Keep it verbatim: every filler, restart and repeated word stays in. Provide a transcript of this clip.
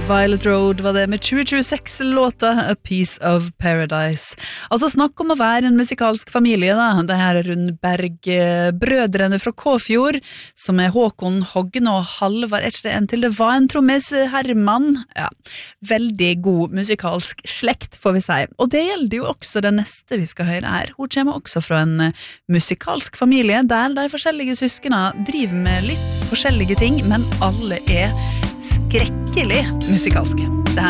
Violet Road var det med tjue tjueseks-låta A Piece of Paradise. Altså snakk om å være en musikalsk familie da. Det her er Rundberg-brødrene fra Kåfjord, som er Håkon, Hoggen og Halvar, er ikke det en til? Det var en trommis, Herman. Ja, veldig god musikalsk slekt, får vi si. Og det gjelder jo også det neste vi skal høre her. Hun kommer også fra en musikalsk familie, der de forskjellige søskene driver med litt forskjellige ting, men alle er skrekkelig musikalske.